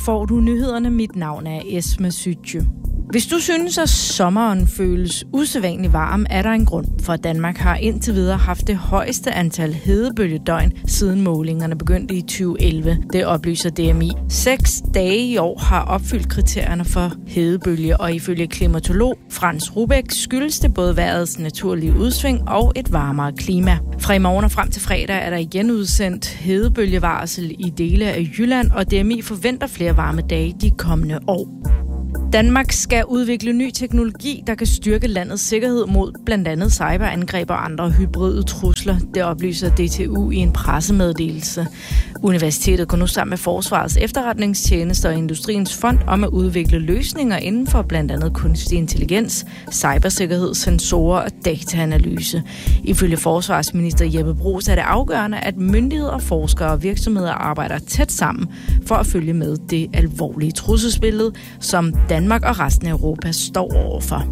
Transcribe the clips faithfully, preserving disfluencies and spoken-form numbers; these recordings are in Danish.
får du nyhederne. Mit navn er Esme Sytje. Hvis du synes, at sommeren føles usædvanligt varm, er der en grund, for Danmark har indtil videre haft det højeste antal hedebølgedøgn, siden målingerne begyndte i tyve elleve. Det oplyser D M I. Seks dage i år har opfyldt kriterierne for hedebølge, og ifølge klimatolog Frans Rubæk skyldes det både vejrets naturlige udsving og et varmere klima. Fra i morgen og frem til fredag er der igen udsendt hedebølgevarsel i dele af Jylland, og D M I forventer flere varme dage de kommende år. Danmark skal udvikle ny teknologi, der kan styrke landets sikkerhed mod blandt andet cyberangreb og andre hybride trusler. Det oplyser D T U i en pressemeddelelse. Universitetet går nu sammen med Forsvarets efterretningstjeneste og Industriens Fond om at udvikle løsninger inden for blandt andet kunstig intelligens, cybersikkerhed, sensorer og dataanalyse. Ifølge forsvarsminister Jeppe Bruus er det afgørende, at myndigheder, forskere og virksomheder arbejder tæt sammen for at følge med det alvorlige trusselsbillede, som Danmark og resten af Europa står overfor.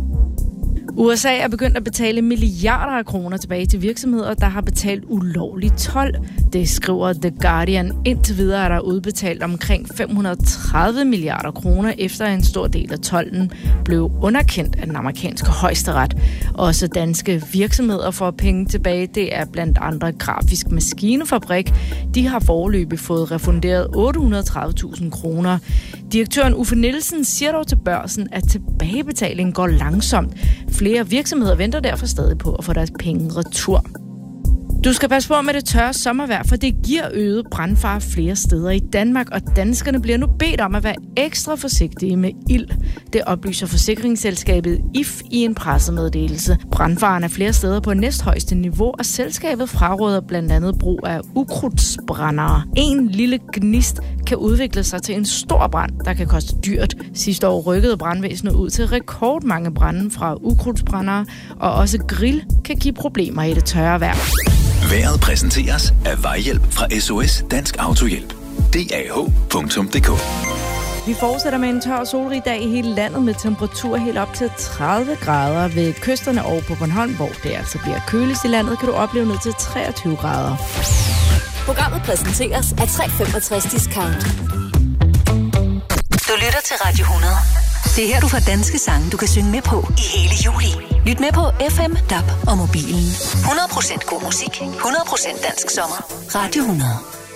U S A er begyndt at betale milliarder af kroner tilbage til virksomheder, der har betalt ulovlig told. Det skriver The Guardian. Indtil videre er der udbetalt omkring fem hundrede og tredive milliarder kroner, efter en stor del af tolden blev underkendt af den amerikanske højesteret. Også danske virksomheder får penge tilbage. Det er blandt andre Grafisk Maskinefabrik. De har foreløbig fået refunderet otte hundrede og tredive tusind kroner. Direktøren Uffe Nielsen siger dog til Børsen, at tilbagebetalingen går langsomt. Flere virksomheder venter derfor stadig på at få deres penge retur. Du skal passe på med det tørre sommervejr, for det giver øget brandfare flere steder i Danmark, og danskerne bliver nu bedt om at være ekstra forsigtige med ild. Det oplyser forsikringsselskabet I F i en pressemeddelelse. Brandfaren er flere steder på næsthøjeste niveau, og selskabet fraråder blandt andet brug af ukrudtsbrændere. En lille gnist kan udvikle sig til en stor brand, der kan koste dyrt. Sidste år rykkede brandvæsenet ud til rekordmange brande fra ukrudtsbrændere, og også grill kan give problemer i det tørre vejr. Vejret præsenteres af Vejhjælp fra S O S Dansk Autohjælp. D A H punktum d k. Vi fortsætter med en tør og solrig dag i hele landet med temperatur helt op til tredive grader ved kysterne og på Bornholm, hvor det altså bliver køligst i landet, kan du opleve ned til treogtyve grader. Programmet præsenteres af tre femogtres Discount. Du lytter til Radio hundrede. Det er her, du får danske sange, du kan synge med på i hele juli. Lyt med på F M, D A B og mobilen. hundrede procent god musik, hundrede procent dansk sommer. Radio hundrede.